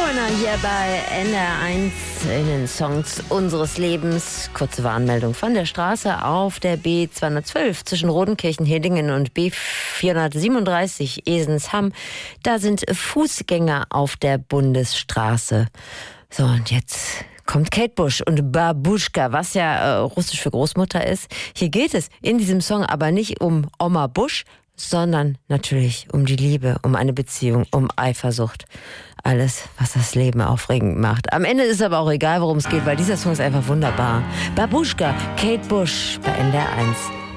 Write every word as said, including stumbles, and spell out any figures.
Hier bei N D R eins in den Songs unseres Lebens. Kurze Warnmeldung von der Straße auf der B zweihundertzwölf zwischen Rodenkirchen-Hedingen und B vierhundertsiebenunddreißig Esensham. Da sind Fußgänger auf der Bundesstraße. So, und jetzt kommt Kate Bush und Babuschka, was ja äh, russisch für Großmutter ist. Hier geht es in diesem Song aber nicht um Oma Bush, sondern natürlich um die Liebe, um eine Beziehung, um Eifersucht. Alles, was das Leben aufregend macht. Am Ende ist aber auch egal, worum es geht, weil dieser Song ist einfach wunderbar. Babuschka, Kate Bush bei N D R eins.